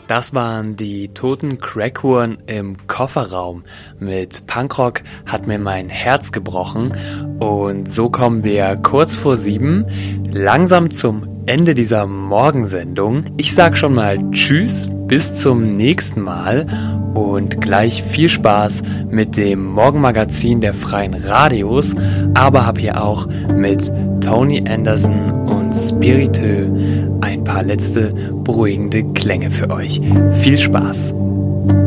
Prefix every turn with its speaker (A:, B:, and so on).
A: Das waren die Toten Crackuhren im Kofferraum. Mit Punkrock hat mir mein Herz gebrochen. Und so kommen wir kurz vor 7 langsam zum Ende dieser Morgensendung. Ich sag schon mal Tschüss, bis zum nächsten Mal und gleich viel Spaß mit dem Morgenmagazin der Freien Radios, aber hab hier auch mit Tony Anderson und Spiriteux ein paar letzte beruhigende Klänge für euch. Viel Spaß!